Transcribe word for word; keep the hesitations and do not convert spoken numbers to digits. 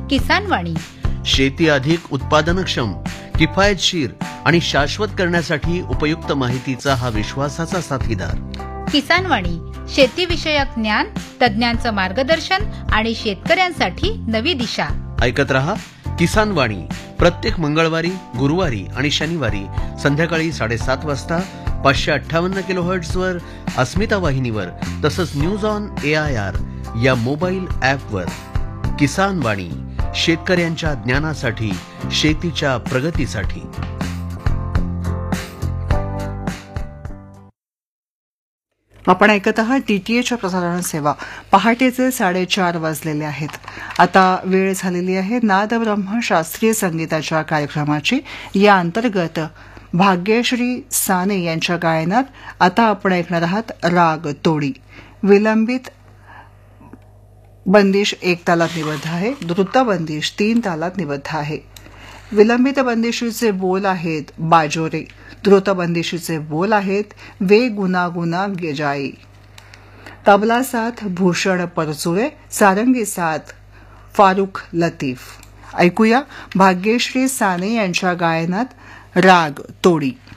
किसान वाणी. शेती अधिक उत्पादनक्षम, किफायतशीर आणि शाश्वत करण्यासाठी उपयुक्त माहितीचा हा विश्वासाचा साथीदार. किसान वाणी शेतीविषयक ज्ञान, तज्ञांचं मार्गदर्शन आणि शेतकऱ्यांसाठी नवी दिशा. ऐकत रहा किसान वाणी प्रत्येक मंगळवारी, गुरुवारी आणि शनिवारी संध्याकाळी साडेसात वाजता पाचशे अठ्ठावन्न किलो हर्ट्झवर अस्मिता वाहिनीवर, तसंच news on A I R या मोबाईल ॲपवर. किसान वाणी शेतकऱ्यांच्या ज्ञानासाठी, शेतीच्या प्रगतीसाठी. आपण ऐकत आहात डीटीएच्या प्रसारण सेवा. पहाटेचे साडेचार वाजलेले आहेत. आता वेळ झालेली आहे नादब्रह्म शास्त्रीय संगीताच्या कार्यक्रमाची. या अंतर्गत भाग्यश्री साने यांच्या गायनात आता आपण ऐकणार आहात राग तोडी. विलंबित बंदिश एक तालात निबद्ध आहे, द्रुत बंदिश तीन तालात निबद्ध आहे. विलंबित बंदिशीचे बोल आहेत बाजोरे, द्रुत बंदिशीचे बोल आहेत वे गुना गुना गेजाई. तबला साथ भूषण परचुरे, सारंगी साथ फारुख लतीफ. ऐकूया भाग्यश्री साने यांच्या गायनात राग तोडी.